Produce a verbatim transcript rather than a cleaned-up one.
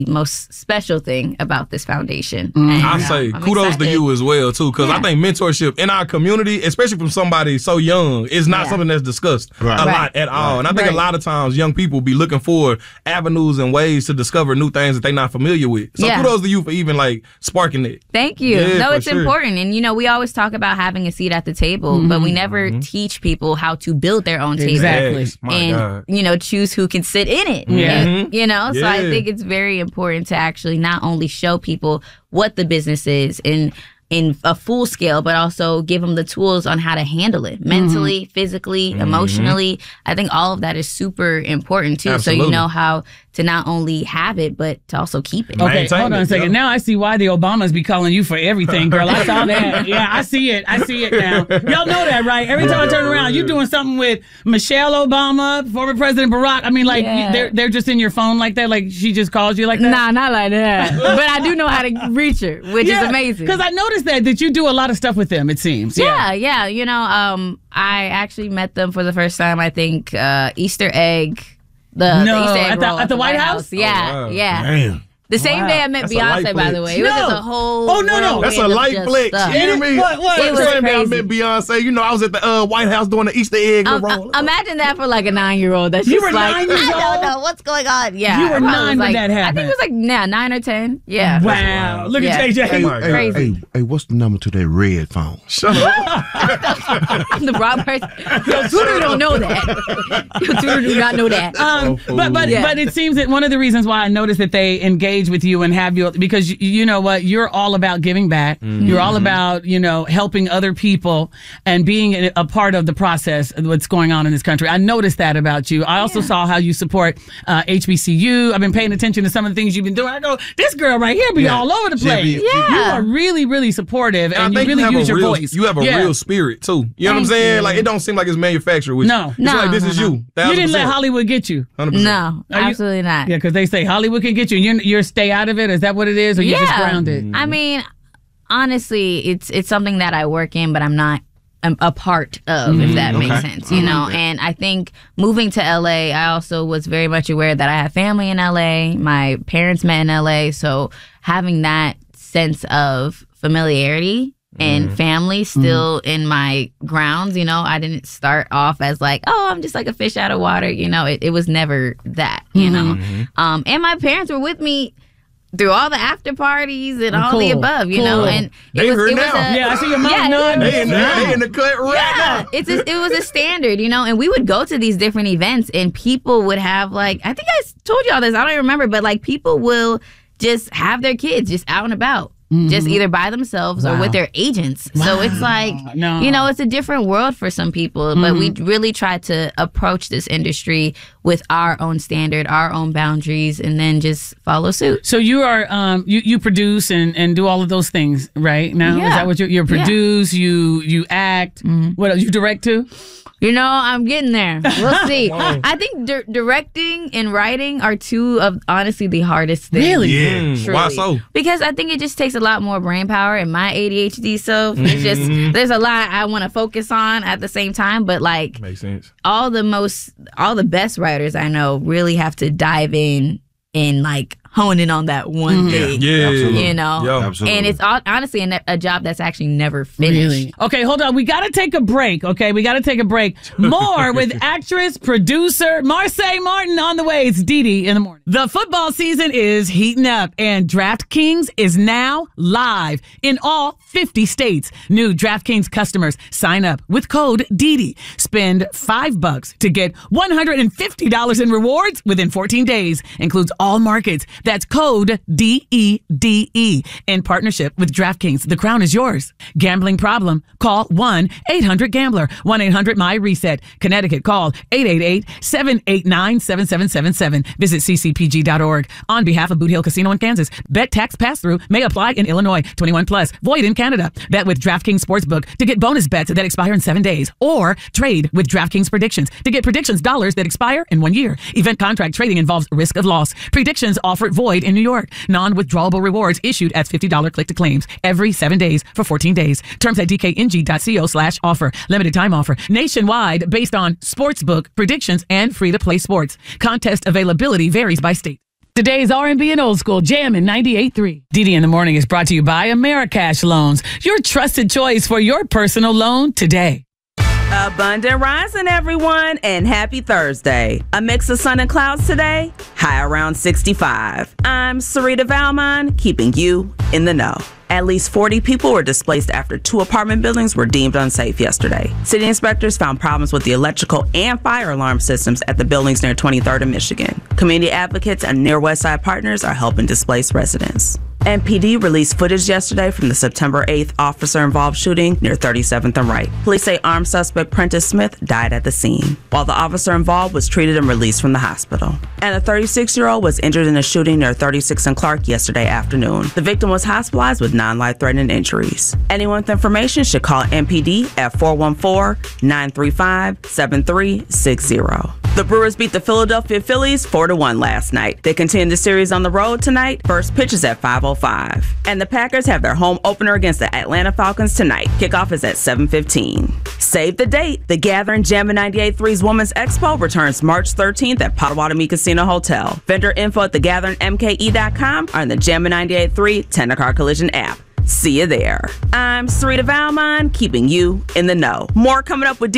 most special thing about this foundation. Mm. I say I'm kudos excited. to you as well too, because yeah. I think mentorship in our community, especially from somebody so young, is not yeah. something that's discussed right. a right. lot at all. Right. And I think right. a lot of times young people be looking for avenues and ways to discover new things that they're not familiar with. So yeah. kudos to you for even like sparking it. Thank you. Yeah, no, it's sure. important. And you know, we always talk about having a seat at the table, mm-hmm. but we never mm-hmm. teach people how to build their own table. Exactly. Yes. My and God. you know, choose who can sit in it. Yeah. And, you know, so yeah. I think it's very important to actually not only show people what the business is in in a full scale, but also give them the tools on how to handle it mentally, mm-hmm. physically, mm-hmm. emotionally. I think all of that is super important too. Absolutely. So you know how to not only have it, but to also keep it. Okay, Maintain hold on it, a second. yo. Now I see why the Obamas be calling you for everything, girl. I saw that. Yeah, I see it. I see it now. Y'all know that, right? Every time I turn around, you doing something with Michelle Obama, former President Barack. I mean, like, Yeah. you, they're, they're just in your phone like that? Like, she just calls you like that? Nah, not like that. But I do know how to reach her, which Yeah, is amazing. Because I noticed that, that you do a lot of stuff with them, it seems. Yeah, yeah. You know, um, I actually met them for the first time, I think, uh, Easter egg. The, No, the Easter egg at the- roll at the White House? Yeah, Oh, wow. yeah. Damn. The same Wow. day I met That's a light Beyonce, by the way. It was No. just a whole. Oh, no, no. That's a whirlwind of light just flex. stuff. You hear me? What- what? It was Same day I crazy. met Beyonce. You know, I was at the uh, White House doing the Easter egg Um, roll. uh, imagine that for like a nine-year-old. That's You just were like, nine years I don't old? know what's going on. Yeah, You were I was nine when like, that I happened. think it was like yeah, nine or ten. Yeah. Wow. Look Yeah. at J J. Hey, Hey, Crazy. hey, hey, what's the number to that red phone? Shut up. I'm the wrong person. Yo, Tudor don't know that. Yo, Tudor do not know that. Um, but but Yeah. but it seems that one of the reasons why I noticed that they engage with you and have you because you, you know what, you're all about giving back. Mm-hmm. You're all about, you know, helping other people and being a, a part of the process of what's going on in this country. I noticed that about you. I also Yeah. saw how you support uh, H B C U. I've been paying attention to some of the things you've been doing. I go, this girl right here be Yeah. all over the She place. be- Yeah. You are really, really supportive and, And I you think really you have use a your real, voice. You have a Yeah. real spirit too. You know what I'm Thank saying? you. Like it don't seem like it's manufactured. With No. you. It's No, like this no, is no. you. You Thousand didn't let percent. Hollywood get you. one hundred percent. No, Are you- absolutely not. Yeah, because they say Hollywood can get you. You're, you're stay out of it. Is that what it is? Or you're just grounded? I mean, honestly, it's it's something that I work in, but I'm not a, a part of, if that makes Okay. sense, you know? And I think moving to L A, I also was very much aware that I have family in L A. My parents met in L A. So having that sense of familiarity and family still in my grounds, you know, I didn't start off as like, oh, I'm just like a fish out of water. You know, it, it was never that, you know? Um, and my parents were with me through all the after parties and all the Cool. above, you Cool. know, and They it was, here it was now. a, Yeah, I see your mom Yeah, nodding. They in, the, they in the cut right yeah, now. it's a, it was a standard, you know, and we would go to these different events, and people would have like, I think I told y'all this, I don't even remember, but like people will just have their kids just out and about. Just either by themselves or Wow. with their agents. So it's like, No. you know, it's a different world for some people. But we really try to approach this industry with our own standard, our own boundaries, and then just follow suit. So you are um you, you produce and, and do all of those things right now? Is Yeah. that what you you produce? You you act? What else? You direct too? You know, I'm getting there. We'll see. I think di- directing and writing are two of honestly the hardest things. Really? Yeah. Truly. Why so? Because I think it just takes a lot more brain power and my A D H D self. It's just, there's a lot I want to focus on at the same time. But like Makes sense. all the most, all the best writers I know really have to dive in and like hone in on that one thing. Yeah. Absolutely. You know? Yo. Absolutely. And it's all, honestly a, a job that's actually never finished. Okay, hold on. We got to take a break. Okay, we got to take a break. More with actress, producer Marsai Martin on the way. It's Dee Dee in the morning. The football season is heating up, and DraftKings is now live in all fifty states. New DraftKings customers sign up with code Dee Dee. Spend five bucks to get one hundred fifty dollars in rewards within fourteen days. Includes all markets. That's code D E D E in partnership with DraftKings. The crown is yours. Gambling problem? Call one eight hundred gambler. one eight hundred my reset. Connecticut, call eight eight eight, seven eight nine, seven seven seven seven. Visit c c p g dot org. On behalf of Boot Hill Casino in Kansas, bet tax pass-through may apply in Illinois. twenty-one plus. Void in Canada. Bet with DraftKings Sportsbook to get bonus bets that expire in seven days. Or trade with DraftKings Predictions to get predictions dollars that expire in one year. Event contract trading involves risk of loss. Predictions offer void in New York. Non-withdrawable rewards issued as fifty dollars click to claims every seven days for fourteen days. Terms at d k n g dot co slash offer. Limited time offer. Nationwide based on sportsbook predictions and free to play sports. Contest availability varies by state. Today's R and B and old school Jammin' ninety-eight point three. Didi in the Morning is brought to you by Americash Loans, your trusted choice for your personal loan today. Abundant rising, everyone, and happy Thursday. A mix of sun and clouds today, high around sixty-five. I'm Sarita Valmon, keeping you in the know. At least forty people were displaced after two apartment buildings were deemed unsafe yesterday. City inspectors found problems with the electrical and fire alarm systems at the buildings near twenty-third and Michigan. Community advocates and Near West Side partners are helping displaced residents. M P D released footage yesterday from the September eighth officer-involved shooting near thirty-seventh and Wright. Police say armed suspect Prentice Smith died at the scene, while the officer involved was treated and released from the hospital. And a thirty-six-year-old was injured in a shooting near thirty-sixth and Clark yesterday afternoon. The victim was hospitalized with non-life-threatening injuries. Anyone with information should call M P D at four one four, nine three five, seven three six zero. The Brewers beat the Philadelphia Phillies four to one last night. They continue the series on the road tonight. First pitch is at five oh five. And the Packers have their home opener against the Atlanta Falcons tonight. Kickoff is at seven fifteen. Save the date. The Gathering Jammin' ninety-eight point three's Women's Expo returns March thirteenth at Potawatomi Casino Hotel. Vendor info at the gathering m k e dot com or in the Jammin' ninety-eight point three Tennecar Collision app. See you there. I'm Sarita Valmon, keeping you in the know. More coming up with D